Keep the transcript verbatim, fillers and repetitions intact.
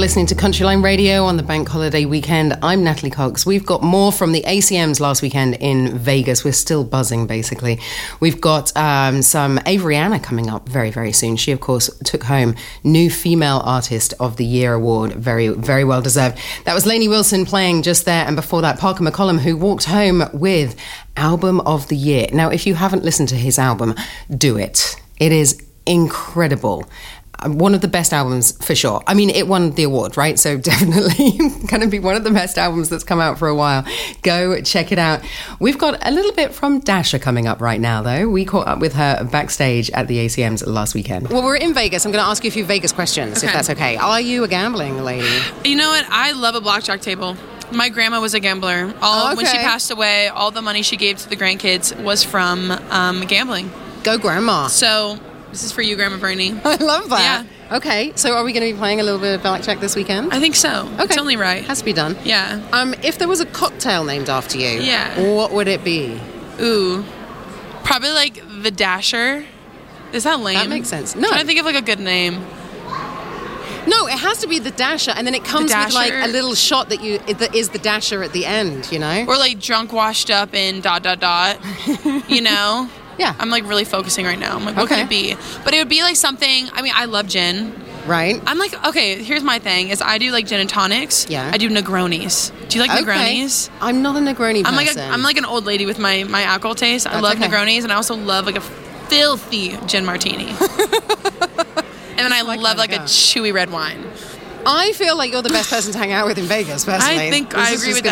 listening to Countryline Radio on the bank holiday weekend. I'm Natalie Cox. We've got more from the A C Ms last weekend in Vegas. We're still buzzing, basically. We've got um, some Avriana coming up very, very soon. She, of course, took home New Female Artist of the Year award. Very, very well deserved. That was Lainey Wilson playing just there. And before that, Parker McCollum, who walked home with Album of the Year. Now, if you haven't listened to his album, do it. It is incredible. One of the best albums for sure. I mean, it won the award, right? So definitely going to be one of the best albums that's come out for a while. Go check it out. We've got a little bit from Dasha coming up right now, though. We caught up with her backstage at the A C Ms last weekend. Well, we're in Vegas. I'm going to ask you a few Vegas questions, okay, if that's okay. Are you a gambling lady? You know what? I love a blackjack table. My grandma was a gambler. All oh, okay. When she passed away, all the money she gave to the grandkids was from um, gambling. Go grandma. So... this is for you, Grandma Bernie. I love that. Yeah. Okay, so are we going to be playing a little bit of blackjack this weekend? I think so. Okay. It's only right. Has to be done. Yeah. Um, if there was a cocktail named after you, yeah, what would it be? Ooh, probably like the Dasher. Is that lame? That makes sense. No. I'm trying to think of like a good name. No, it has to be the Dasher, and then it comes with like a little shot that you that is the Dasher at the end, you know? Or like drunk, washed up, and dot dot dot. You know? Yeah. I'm like really focusing right now. I'm like, what okay. could it be? But it would be like something, I mean, I love gin. Right. I'm like, okay, here's my thing, is I do like gin and tonics. Yeah. I do Negronis. Do you like okay. Negronis? I'm not a Negroni person. I'm like, a, I'm like an old lady with my, my alcohol taste. I That's love okay. Negronis, and I also love like a filthy gin martini. And then I like love like a chewy red wine. I feel like you're the best person to hang out with in Vegas, personally. I think this I agree with that.